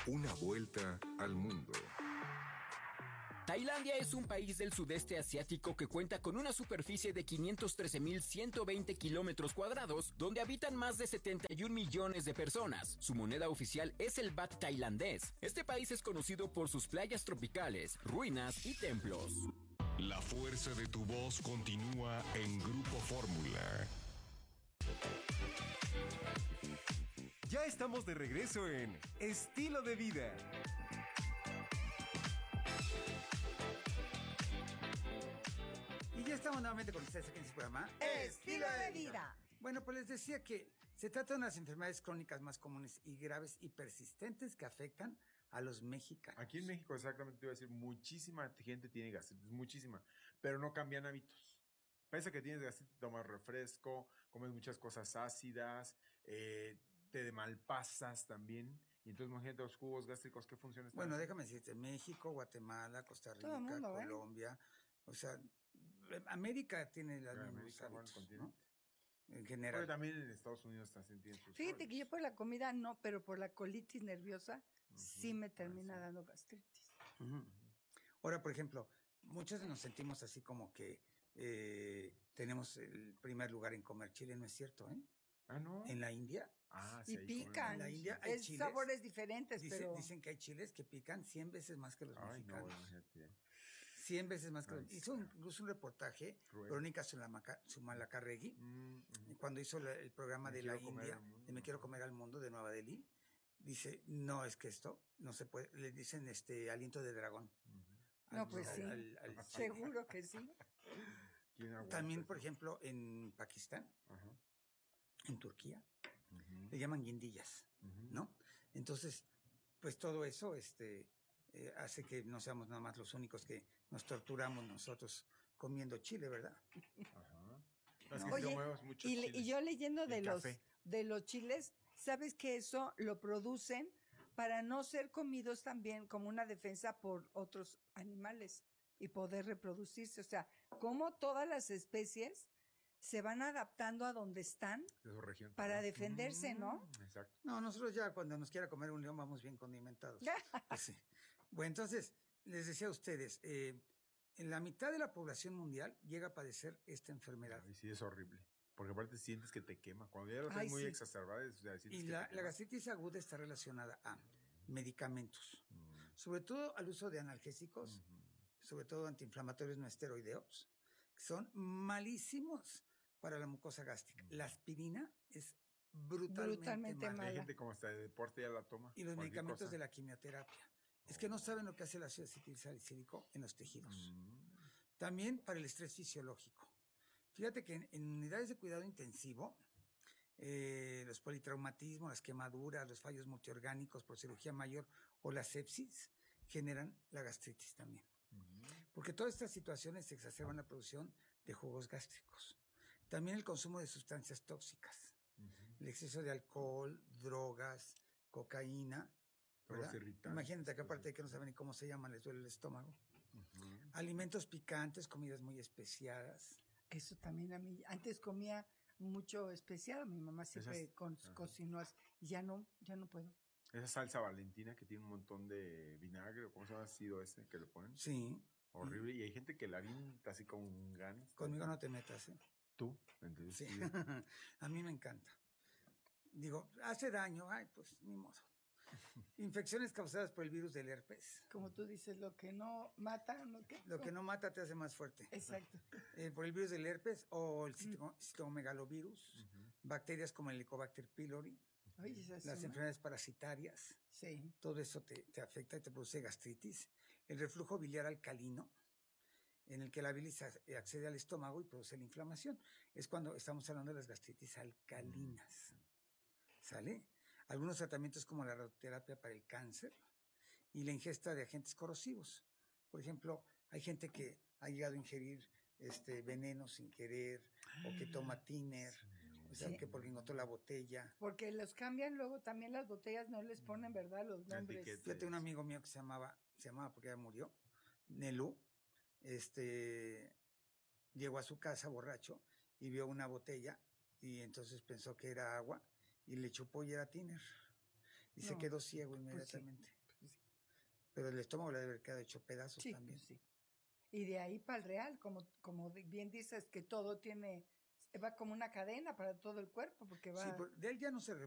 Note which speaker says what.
Speaker 1: Una vuelta al mundo.
Speaker 2: Tailandia es un país del sudeste asiático que cuenta con una superficie de 513.120 kilómetros cuadrados, donde habitan más de 71 millones de personas. Su moneda oficial es el baht tailandés. Este país es conocido por sus playas tropicales, ruinas y templos.
Speaker 1: La fuerza de tu voz continúa en Grupo Fórmula.
Speaker 3: Ya estamos de regreso en Estilo de Vida.
Speaker 4: Y ya estamos nuevamente con ustedes aquí en su programa
Speaker 5: Estilo de Vida.
Speaker 4: Bueno, pues les decía que se trata de unas enfermedades crónicas más comunes y graves y persistentes que afectan a los mexicanos.
Speaker 6: Aquí en México, exactamente, te iba a decir, muchísima gente tiene gastritis, muchísima, pero no cambian hábitos. Piensa que tienes gastritis, tomas refresco, comes muchas cosas ácidas, te malpasas también. Y entonces, imagínate los jugos gástricos, ¿qué funciones tienen?
Speaker 4: Bueno, déjame decirte, México, Guatemala, Costa Rica,
Speaker 5: Todo el mundo,
Speaker 4: Colombia, o sea, América tiene las mismas
Speaker 6: América, bueno,
Speaker 4: hábitos,
Speaker 6: continente.
Speaker 4: ¿no? En general.
Speaker 6: Pero también en Estados Unidos también tienen sus
Speaker 5: Fíjate
Speaker 6: roles.
Speaker 5: que yo por la comida no, pero por la colitis nerviosa sí me termina dando gastritis.
Speaker 4: Ujú. Ahora, por ejemplo, muchos nos sentimos así como que tenemos el primer lugar en comer chile, ¿no es cierto?
Speaker 6: Ah, ¿no?
Speaker 4: En la India,
Speaker 5: Y
Speaker 6: ahí
Speaker 5: pican.
Speaker 4: En la India hay
Speaker 5: Es
Speaker 4: chiles.
Speaker 5: sabores diferentes, pero...
Speaker 4: dicen que hay chiles que pican 100 veces más que los
Speaker 6: comen. Ay, no,
Speaker 4: mexicanos.
Speaker 6: imagínate.
Speaker 4: 100 veces más que
Speaker 6: Ay,
Speaker 4: los... Hizo incluso un reportaje,
Speaker 6: Cruel.
Speaker 4: Verónica Sumalacarregui, cuando hizo el programa
Speaker 6: Me
Speaker 4: de la
Speaker 6: quiero comer
Speaker 4: India,
Speaker 6: al mundo.
Speaker 4: de Me quiero comer al mundo de Nueva Delhi. Dice, no, es que esto no se puede, le dicen aliento de dragón.
Speaker 5: No, pues sí.
Speaker 4: al-
Speaker 5: Seguro que sí.
Speaker 6: ¿Quién aguanta
Speaker 4: También,
Speaker 6: eso?
Speaker 4: por ejemplo, en Pakistán,
Speaker 6: Ajá.
Speaker 4: en Turquía, le llaman guindillas, ¿no? Entonces, pues todo eso hace que no seamos nada más los únicos que nos torturamos nosotros comiendo chile, ¿verdad?
Speaker 6: Ajá. Es que
Speaker 5: Oye,
Speaker 6: comemos mucho
Speaker 5: y
Speaker 6: chile.
Speaker 5: yo leyendo
Speaker 6: Y café.
Speaker 5: de los chiles, ¿sabes que eso lo producen para no ser comidos también como una defensa por otros animales y poder reproducirse? O sea, como todas las especies se van adaptando a donde están
Speaker 6: De su región.
Speaker 5: para defenderse, ¿no?
Speaker 6: Exacto.
Speaker 4: No, nosotros ya cuando nos quiera comer un león vamos bien condimentados. Pues sí. Bueno, entonces, les decía a ustedes, en la mitad de la población mundial llega a padecer esta enfermedad.
Speaker 6: Ay, sí, es horrible. Porque aparte sientes que te quema. Cuando ya lo
Speaker 5: Ay,
Speaker 6: traes muy
Speaker 5: sí.
Speaker 6: exacerbada, o sea, sientes
Speaker 4: Y
Speaker 6: que
Speaker 4: la
Speaker 6: te quema.
Speaker 4: gastritis aguda está relacionada a medicamentos, sobre todo al uso de analgésicos, sobre todo antiinflamatorios no esteroideos, que son malísimos para la mucosa gástrica. La aspirina es brutalmente mala.
Speaker 6: Hay gente como hasta de deporte ya la toma.
Speaker 4: Y los
Speaker 6: cualquier
Speaker 4: medicamentos
Speaker 6: cosa.
Speaker 4: de la quimioterapia. Es que no saben lo que hace el ácido acetilsalicílico en los tejidos. También para el estrés fisiológico. Fíjate que en unidades de cuidado intensivo, los politraumatismos, las quemaduras, los fallos multiorgánicos por cirugía mayor o la sepsis generan la gastritis también. Porque todas estas situaciones exacerban la producción de jugos gástricos. También el consumo de sustancias tóxicas. El exceso de alcohol, drogas, cocaína.
Speaker 6: Todos
Speaker 4: ¿verdad?
Speaker 6: irritantes.
Speaker 4: Imagínate que aparte de que no saben ni cómo se llaman, les duele el estómago. Alimentos picantes, comidas muy especiadas.
Speaker 5: Eso también a mí. Antes comía mucho especial, mi mamá siempre
Speaker 6: Esas-
Speaker 5: cocinó así. Ya no puedo.
Speaker 6: Esa salsa valentina que tiene un montón de vinagre, o cómo se llama el ácido ese que le ponen.
Speaker 4: Sí.
Speaker 6: Horrible. Y hay gente que la avienta así con ganas.
Speaker 4: Conmigo no te metas, ¿eh?
Speaker 6: Tú. Entonces,
Speaker 4: Sí.
Speaker 6: sí.
Speaker 4: A mí me encanta. Digo, hace daño, ay, pues ni modo. Infecciones causadas por el virus del herpes.
Speaker 5: Como tú dices, lo que no mata,
Speaker 4: Lo que no mata te hace más fuerte.
Speaker 5: Exacto.
Speaker 4: Por el virus del herpes o el citomegalovirus, bacterias como el Helicobacter pylori,
Speaker 5: Oye, esa es
Speaker 4: las
Speaker 5: una-
Speaker 4: enfermedades parasitarias,
Speaker 5: Sí.
Speaker 4: todo eso te afecta y te produce gastritis. El reflujo biliar alcalino, en el que la bilis accede al estómago y produce la inflamación. Es cuando estamos hablando de las gastritis alcalinas. ¿Sale? Algunos tratamientos como la radioterapia para el cáncer y la ingesta de agentes corrosivos. Por ejemplo, hay gente que ha llegado a ingerir veneno sin querer o que toma tiner, o sea,
Speaker 5: Sí.
Speaker 4: que porque encontró la botella.
Speaker 5: Porque los cambian luego también las botellas, no les ponen, ¿verdad? Los
Speaker 6: La
Speaker 5: nombres.
Speaker 6: etiqueta.
Speaker 4: Fíjate, un amigo mío que se llamaba porque ya murió, Nelú, llegó a su casa borracho y vio una botella y entonces pensó que era agua y le chupó y era tiner. y se
Speaker 5: No,
Speaker 4: quedó ciego
Speaker 5: pues sí.
Speaker 4: inmediatamente. Pero el estómago le debe haber quedado hecho pedazos
Speaker 5: Sí,
Speaker 4: también.
Speaker 5: pues sí. Y de ahí para el real, como bien dices, que todo va como una cadena para todo el cuerpo, porque va...
Speaker 4: Sí, de él ya no se